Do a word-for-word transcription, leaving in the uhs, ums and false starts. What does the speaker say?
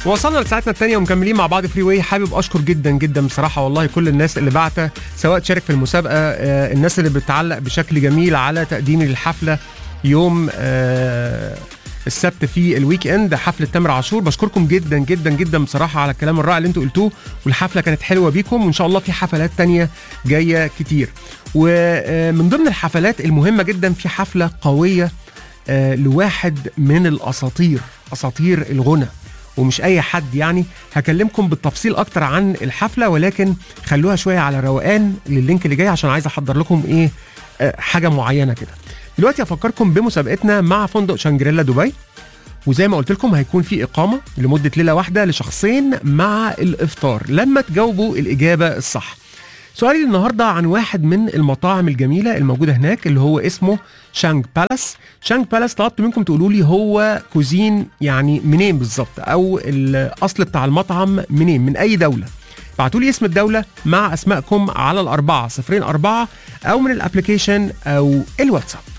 وصلنا لساعتنا الثانيه ومكملين مع بعض فري واي. حابب اشكر جدا جدا بصراحه والله كل الناس اللي بعتة، سواء تشارك في المسابقه، آه الناس اللي بتعلق بشكل جميل على تقديمي للحفله يوم آه السبت في الويك اند، حفله تامر عاشور. بشكركم جدا جدا جدا بصراحه على الكلام الرائع اللي انتوا قلتوه، والحفله كانت حلوه بيكم، وان شاء الله في حفلات تانية جايه كتير. ومن ضمن الحفلات المهمه جدا في حفله قويه آه لواحد من الاساطير، اساطير الغنى، ومش اي حد يعني. هكلمكم بالتفصيل اكتر عن الحفله، ولكن خلوها شويه على روقان لللينك اللي جاي عشان عايز احضر لكم ايه آه حاجه معينه كده. دلوقتي افكركم بمسابقتنا مع فندق شانجريلا دبي، وزي ما قلت لكم هيكون في اقامه لمده ليله واحده لشخصين مع الافطار لما تجاوبوا الاجابه الصح. سؤالي النهارده عن واحد من المطاعم الجميله الموجوده هناك اللي هو اسمه شانج بالاس. شانج بالاس طلبت منكم تقولوا لي هو كوزين يعني منين بالظبط، او الاصل بتاع المطعم منين، من اي دوله. بعتوا لي اسم الدوله مع اسمائكم على الاربعه صفرين اربعه او من الابلكيشن او الواتساب.